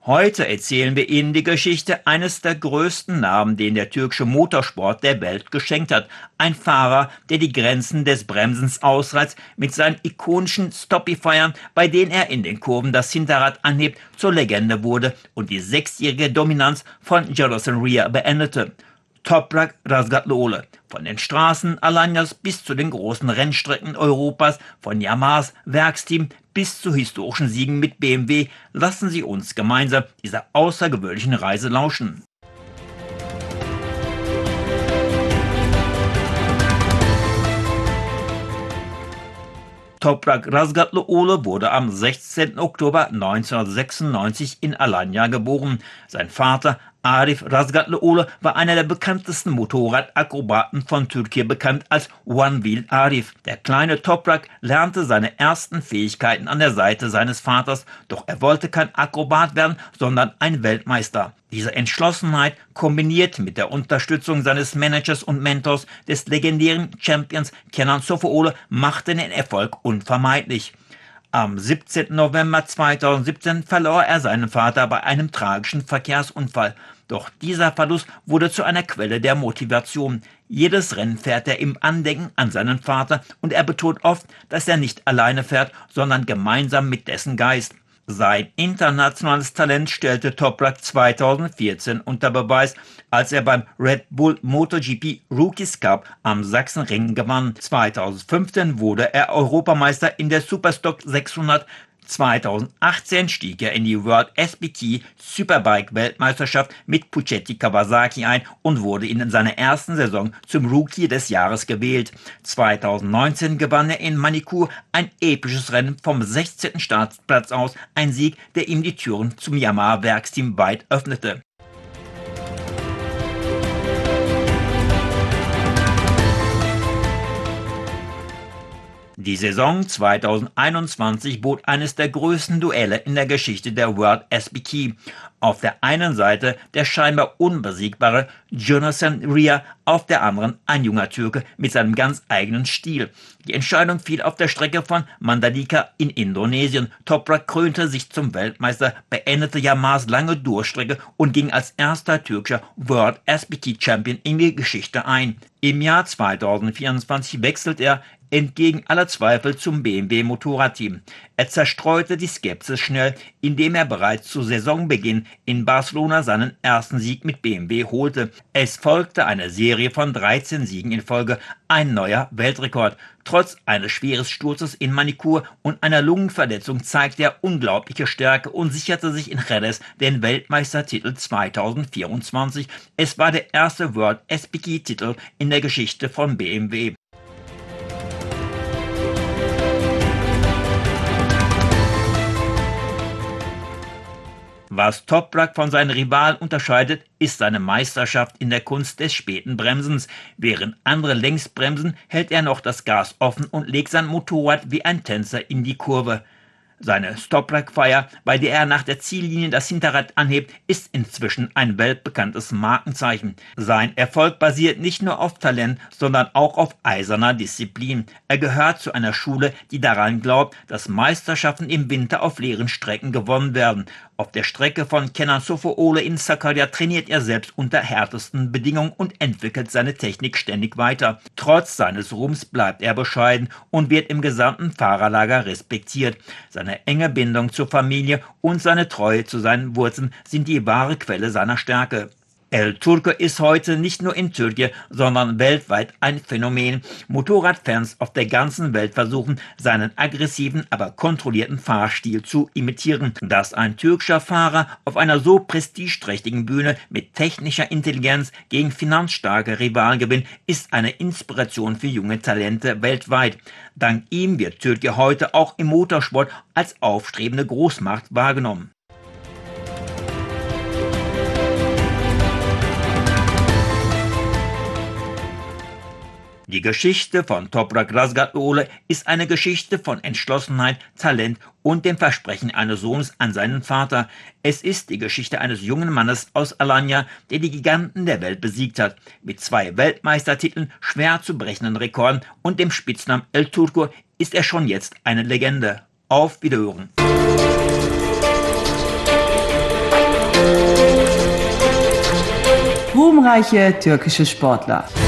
Heute erzählen wir Ihnen die Geschichte eines der größten Namen, den der türkische Motorsport der Welt geschenkt hat. Ein Fahrer, der die Grenzen des Bremsens ausreizt mit seinen ikonischen Stoppifyern, bei denen er in den Kurven das Hinterrad anhebt, zur Legende wurde und die 6-jährige Dominanz von Jonathan Rea beendete. Toprak Razgatlıoğlu. Von den Straßen Alanyas bis zu den großen Rennstrecken Europas, von Yamahas Werksteam bis zu historischen Siegen mit BMW, lassen Sie uns gemeinsam dieser außergewöhnlichen Reise lauschen. Toprak Razgatlıoğlu wurde am 16. Oktober 1996 in Alanya geboren. Sein Vater Arif Razgatlıoğlu war einer der bekanntesten Motorradakrobaten von Türkiye, bekannt als One Wheel Arif. Der kleine Toprak lernte seine ersten Fähigkeiten an der Seite seines Vaters, doch er wollte kein Akrobat werden, sondern ein Weltmeister. Diese Entschlossenheit, kombiniert mit der Unterstützung seines Managers und Mentors, des legendären Champions Kenan Sofuoğlu, machte den Erfolg unvermeidlich. Am 17. November 2017 verlor er seinen Vater bei einem tragischen Verkehrsunfall. Doch dieser Verlust wurde zu einer Quelle der Motivation. Jedes Rennen fährt er im Andenken an seinen Vater und er betont oft, dass er nicht alleine fährt, sondern gemeinsam mit dessen Geist. Sein internationales Talent stellte Toprak 2014 unter Beweis, als er beim Red Bull MotoGP Rookies Cup am Sachsenring gewann. 2015 wurde er Europameister in der Superstock 600. 2018 stieg er in die World SBT Superbike Weltmeisterschaft mit Puccetti Kawasaki ein und wurde in seiner ersten Saison zum Rookie des Jahres gewählt. 2019 gewann er in Manicur ein episches Rennen vom 16. Startplatz aus, ein Sieg, der ihm die Türen zum Yamaha Werksteam weit öffnete. Die Saison 2021 bot eines der größten Duelle in der Geschichte der World SBT. Auf der einen Seite der scheinbar unbesiegbare Jonathan Rea, auf der anderen ein junger Türke mit seinem ganz eigenen Stil. Die Entscheidung fiel auf der Strecke von Mandalika in Indonesien. Toprak krönte sich zum Weltmeister, beendete Yamahas lange Durchstrecke und ging als erster türkischer World SBT Champion in die Geschichte ein. Im Jahr 2024 wechselt er entgegen aller Zweifel zum BMW Motorradteam. Er zerstreute die Skepsis schnell, indem er bereits zu Saisonbeginn in Barcelona seinen ersten Sieg mit BMW holte. Es folgte eine Serie von 13 Siegen in Folge, ein neuer Weltrekord. Trotz eines schweren Sturzes in Manicur und einer Lungenverletzung zeigte er unglaubliche Stärke und sicherte sich in Jerez den Weltmeistertitel 2024. Es war der erste World SBT-Titel in der Geschichte von BMW. Was Toprak von seinen Rivalen unterscheidet, ist seine Meisterschaft in der Kunst des späten Bremsens. Während andere längst bremsen, hält er noch das Gas offen und legt sein Motorrad wie ein Tänzer in die Kurve. Seine Stop-Like-Fire, bei der er nach der Ziellinie das Hinterrad anhebt, ist inzwischen ein weltbekanntes Markenzeichen. Sein Erfolg basiert nicht nur auf Talent, sondern auch auf eiserner Disziplin. Er gehört zu einer Schule, die daran glaubt, dass Meisterschaften im Winter auf leeren Strecken gewonnen werden. Auf der Strecke von Kenan Sofuoğlu in Sakarya trainiert er selbst unter härtesten Bedingungen und entwickelt seine Technik ständig weiter. Trotz seines Ruhms bleibt er bescheiden und wird im gesamten Fahrerlager respektiert. Seine enge Bindung zur Familie und seine Treue zu seinen Wurzeln sind die wahre Quelle seiner Stärke. El Turco ist heute nicht nur in Türkei, sondern weltweit ein Phänomen. Motorradfans auf der ganzen Welt versuchen, seinen aggressiven, aber kontrollierten Fahrstil zu imitieren. Dass ein türkischer Fahrer auf einer so prestigeträchtigen Bühne mit technischer Intelligenz gegen finanzstarke Rivalen gewinnt, ist eine Inspiration für junge Talente weltweit. Dank ihm wird Türkei heute auch im Motorsport als aufstrebende Großmacht wahrgenommen. Die Geschichte von Toprak Razgatlıoğlu ist eine Geschichte von Entschlossenheit, Talent und dem Versprechen eines Sohnes an seinen Vater. Es ist die Geschichte eines jungen Mannes aus Alanya, der die Giganten der Welt besiegt hat. Mit 2 Weltmeistertiteln, schwer zu brechenden Rekorden und dem Spitznamen El Turco ist er schon jetzt eine Legende. Auf Wiederhören! ruhmreiche türkische Sportler.